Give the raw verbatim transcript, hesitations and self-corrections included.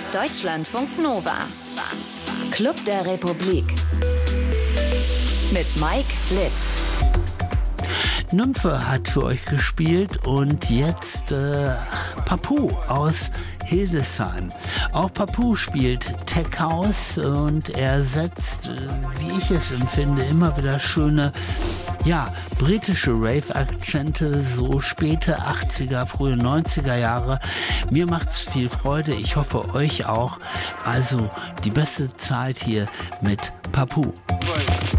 Deutschlandfunk Nova. Club der Republik. Mit Mike Litt. Nymphe hat für euch gespielt und jetzt äh, Papou aus Hildesheim. Auch Papou spielt Tech House und er setzt, äh, wie ich es empfinde, immer wieder schöne, ja, britische Rave-Akzente, so späte achtziger, frühe neunziger Jahre. Mir macht's viel Freude, ich hoffe euch auch. Also die beste Zeit hier mit Papou.